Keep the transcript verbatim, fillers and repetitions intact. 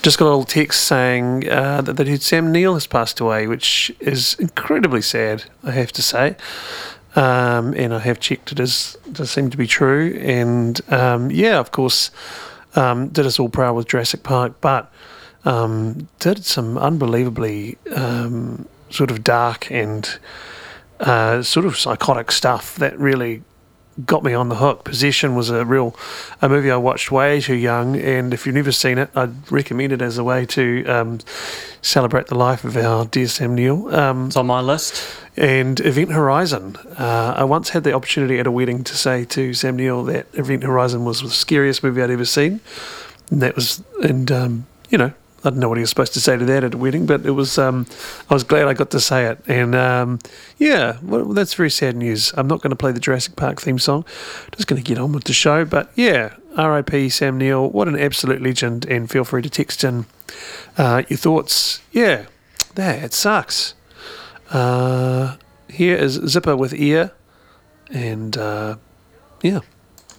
Just got a little text saying uh, that, that Sam Neill has passed away, which is incredibly sad, I have to say. Um, and I have checked, it is, does seem to be true. And um, yeah, of course, um, did us all proud with Jurassic Park, but um, did some unbelievably um, sort of dark and uh, sort of psychotic stuff that really got me on the hook. Possession was a real a movie I watched way too young, and if you've never seen it, I'd recommend it as a way to um, celebrate the life of our dear Sam Neill. Um, it's on my list. And Event Horizon. Uh, I once had the opportunity at a wedding to say to Sam Neill that Event Horizon was the scariest movie I'd ever seen. And that was, and um, you know, I didn't know what he was supposed to say to that at a wedding, but it was. Um, I was glad I got to say it, and um, yeah, well, that's very sad news. I'm not going to play the Jurassic Park theme song. Just going to get on with the show. But yeah, R I P Sam Neill. What an absolute legend! And feel free to text in uh, your thoughts. Yeah, that sucks. Uh, here is Zipper with Ear, and uh, yeah.